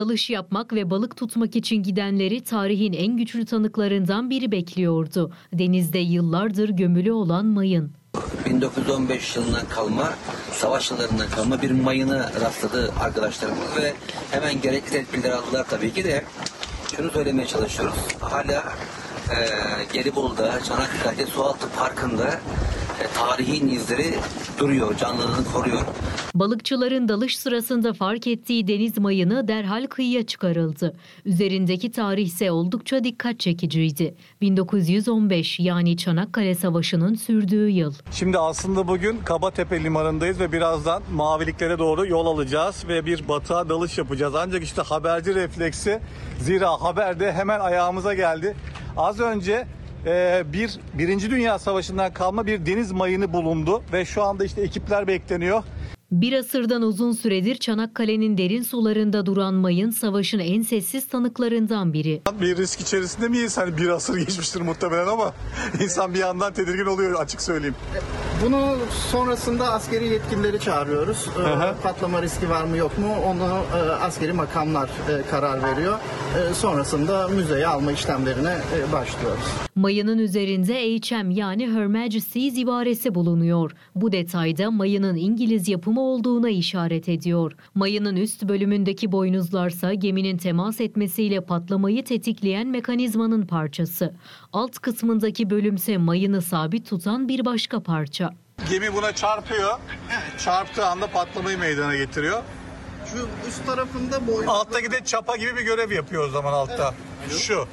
Dalış yapmak ve balık tutmak için gidenleri tarihin en güçlü tanıklarından biri bekliyordu. Denizde yıllardır gömülü olan mayın. 1915 yılından kalma, savaş yıllarından kalma bir mayına rastladı arkadaşlarımız ve hemen gerekli tedbirleri aldılar tabii ki de. Şunu söylemeye çalışıyoruz. Hala Gelibolu'da, Çanakkale'de Sualtı Parkı'nda tarihin izleri duruyor, canlılığını koruyor. Balıkçıların dalış sırasında fark ettiği deniz mayını derhal kıyıya çıkarıldı. Üzerindeki tarih ise oldukça dikkat çekiciydi. 1915 yani Çanakkale Savaşı'nın sürdüğü yıl. Şimdi aslında bugün Kabatepe limanındayız ve birazdan maviliklere doğru yol alacağız ve bir batığa dalış yapacağız. Ancak işte haberci refleksi, zira haberde hemen ayağımıza geldi. Az önce Birinci Dünya Savaşı'ndan kalma bir deniz mayını bulundu ve şu anda işte ekipler bekleniyor. Bir asırdan uzun süredir Çanakkale'nin derin sularında duran mayın savaşın en sessiz tanıklarından biri. Bir risk içerisinde miyiz? Hani bir asır geçmiştir muhtemelen ama insan bir yandan tedirgin oluyor, açık söyleyeyim. Bunu sonrasında askeri yetkilileri çağırıyoruz. Patlama riski var mı yok mu onu askeri makamlar karar veriyor. Sonrasında müzeye alma işlemlerine başlıyoruz. Mayının üzerinde HM yani Her Majesty's ibaresi bulunuyor. Bu detayda mayının İngiliz yapımı olduğuna işaret ediyor. Mayının üst bölümündeki boynuzlarsa geminin temas etmesiyle patlamayı tetikleyen mekanizmanın parçası. Alt kısmındaki bölümse mayını sabit tutan bir başka parça. Gemi buna çarpıyor. Çarptığı anda patlamayı meydana getiriyor. Şu üst tarafında boynuz. Alttaki de çapa gibi bir görev yapıyor o zaman altta. Evet. Şu.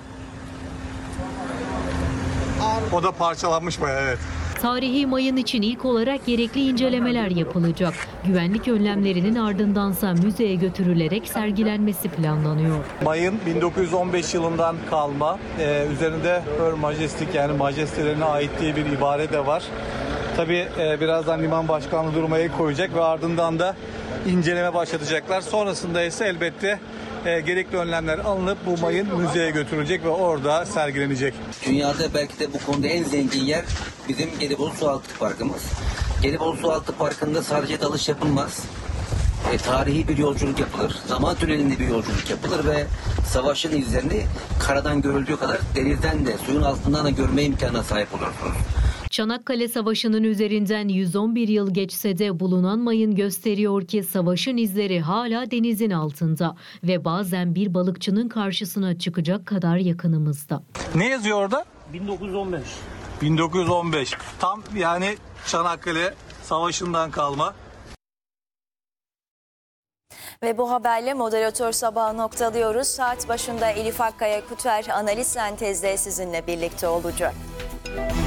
O da parçalanmış bayağı, evet. Tarihi mayın için ilk olarak gerekli incelemeler yapılacak. Güvenlik önlemlerinin ardındansa müzeye götürülerek sergilenmesi planlanıyor. Mayın 1915 yılından kalma. Üzerinde Her Majestic yani majestelerine ait diye bir ibare de var. Tabii birazdan liman başkanlığı duruma el koyacak ve ardından da inceleme başlatacaklar. Sonrasında ise elbette gerekli önlemler alınıp bu mayın müzeye götürülecek ve orada sergilenecek. Dünyada belki de bu konuda en zengin yer bizim Gelibolu Sualtı Parkımız. Gelibolu Sualtı Parkı'nda sadece dalış yapılmaz. Tarihi bir yolculuk yapılır. Zaman tünelinde bir yolculuk yapılır ve savaşın izlerini karadan görüldüğü kadar denizden de suyun altından da görme imkanına sahip olursunuz. Çanakkale Savaşı'nın üzerinden 111 yıl geçse de bulunan mayın gösteriyor ki savaşın izleri hala denizin altında ve bazen bir balıkçının karşısına çıkacak kadar yakınımızda. Ne yazıyor orada? 1915. 1915. Tam yani Çanakkale Savaşı'ndan kalma. Ve bu haberle moderatör sabahı noktalıyoruz. Saat başında Elif Akkaya Kuter analiz sentezde sizinle birlikte olacak.